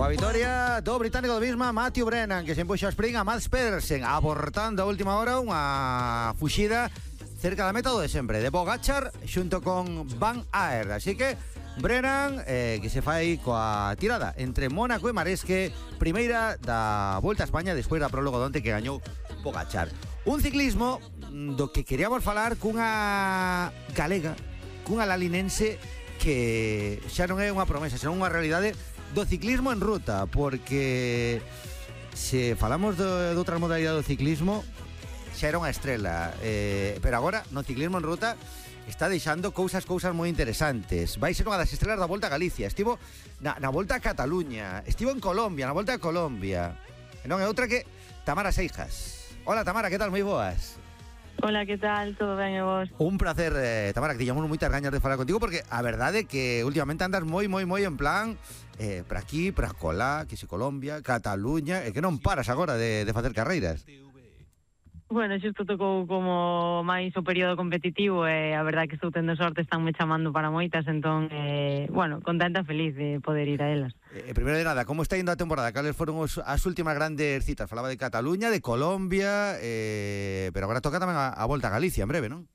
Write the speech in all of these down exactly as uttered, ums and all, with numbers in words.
Coa vitoria do británico do Visma Matthew Brennan, que se empuxo a sprint a Mads Pedersen, abortando a última hora unha fuxida cerca da meta do de sempre, de Pogačar xunto con Van Aert. Así que Brennan, eh, que se fai coa tirada entre Mónaco e Maresque, primeira da Volta a España despois da prólogo donte que gañou Pogačar. Un ciclismo do que queríamos falar cunha galega, cunha lalinense que xa non é unha promesa, senón unha realidade do ciclismo en ruta, porque se falamos de, de outra modalidade do ciclismo xa era unha estrela, eh, pero agora no ciclismo en ruta está deixando cousas cousas moi interesantes. Vai ser unha das estrelas da Volta a Galicia, estivo na, na Volta a Cataluña, estivo en Colombia, na Volta a Colombia, e non é outra que Tamara Seijas. Hola Tamara, que tal? Moi boas. Hola, que tal? Todo ben e vos? Un placer, eh, Tamara, que tiñamos moitas gañas de falar contigo, porque a verdade é que últimamente andas moi, moi, moi en plan eh, para aquí, para colá, que se Colombia, Cataluña, e que non paras agora de, de facer carreiras. Bueno, xusto tocou como máis o período competitivo e a verdade que estou tendo sorte, están me chamando para moitas, entón, eh, bueno, contenta, feliz de poder ir a elas. Eh, primeiro de nada, como está indo a temporada? Cales foron os, as últimas grandes citas? Falaba de Cataluña, de Colombia, eh, pero agora toca tamén a, a Volta a Galicia en breve, non?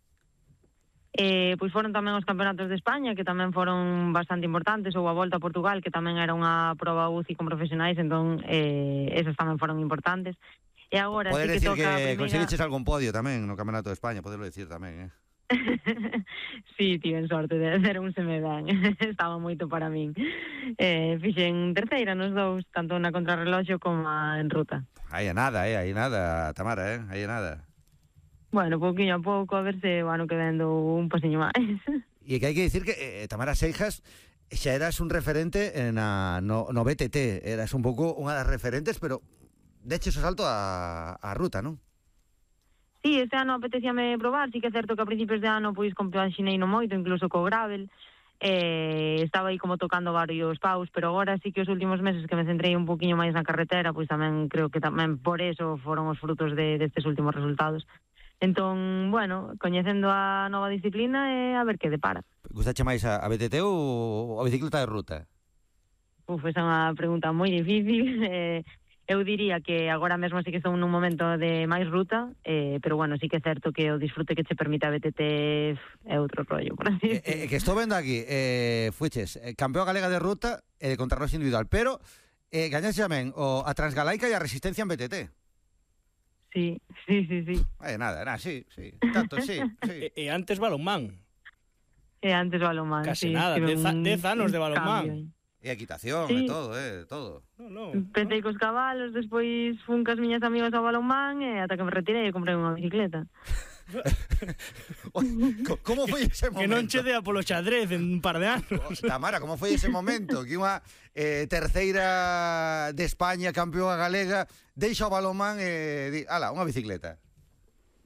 Eh, pois foron tamén os campeonatos de España, que tamén foron bastante importantes, ou a Volta a Portugal, que tamén era unha proba U C I con profesionais, entón, eh, esas tamén foron importantes. E agora Poder sí que decir toca que a primeira... conseguiches algún podio tamén no Campeonato de España, poderlo decir tamén, eh? Sí, tiven sorte de hacer un se me dan. Estaba moito para min. Eh, fixen terceira nos dous, tanto na contrarreloxo como en ruta. Aí é nada, eh, aí nada, Tamara, eh, aí é nada. Bueno, pouquinho a pouco, a ver se o ano que vendo un pasiño máis. E que hai que dicir que eh, Tamara Seijas xa eras un referente na, no, no B T T, eras un pouco unha das referentes, pero deches o salto a, a ruta, non? Sí, este ano apetecíame probar, sí que é certo que a principios de ano pois compaxinei no moito, incluso co gravel, eh, estaba aí como tocando varios paus, pero agora sí que os últimos meses que me centrei un poquinho máis na carretera, pois tamén creo que tamén por eso foron os frutos de destes últimos resultados. Entón, bueno, coñecendo a nova disciplina e a ver que depara. Gustache máis a, a B T T ou a bicicleta de ruta? Uf, esa é unha pregunta moi difícil. eh, eu diría que agora mesmo sí que estou nun momento de máis ruta, eh, pero bueno, sí que é certo que o disfrute que che permite a B T T é outro rollo, por así eh, eh, que estou vendo aquí, eh, fuiches eh, campeón galega de ruta e de contrarreloj individual, pero eh, gañaste tamén o, a Transgalaica e a Resistencia en B T T. Sí, sí, sí, sí. Eh, nada, nada, sí, sí, tanto, sí, sí. E, e antes balonmán. E antes balonmán, Casi sí. nada, dez anos de balonmán. E equitación, sí. e todo, eh, todo. No, no. Empecé cos cabalos, despois fun cas miñas amigas ao balonmán e ata que me retirei e comprei unha bicicleta. Como foi ese momento? Que non che dea polo xadrez en un par de anos. Tamara, como foi ese momento que unha eh, terceira de España, campeona galega, deixa o balonmán e di, ala, unha bicicleta?